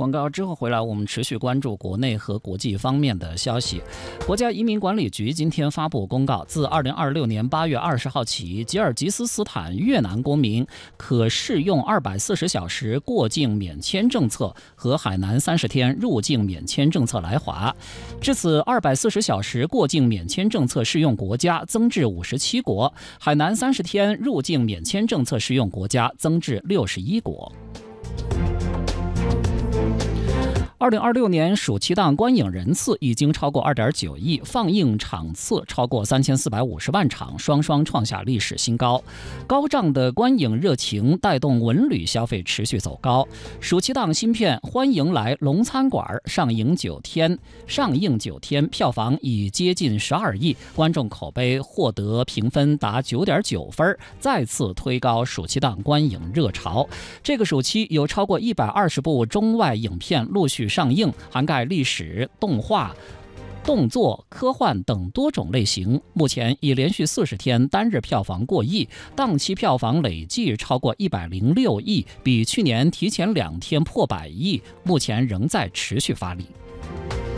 广告之后回来，我们持续关注国内和国际方面的消息。国家移民管理局今天发布公告，自2026年8月20号起，吉尔吉斯斯坦越南公民可适用240小时过境免签政策和海南30天入境免签政策来华。至此，240小时过境免签政策适用国家增至57国，海南30天入境免签政策适用国家增至61国。2026年暑期档观影人次已经超过2.9亿，放映场次超过3450万场，双双创下历史新高。高涨的观影热情带动文旅消费持续走高。暑期档新片《欢迎来龙餐馆》上映9天，票房已接近12亿，观众口碑获得评分达9.9分，再次推高暑期档观影热潮。这个暑期有超过120部中外影片陆续上映，涵盖历史、动画、动作、科幻等多种类型，目前已连续40天单日票房过亿，档期票房累计超过106亿，比去年提前2天破100亿，目前仍在持续发力。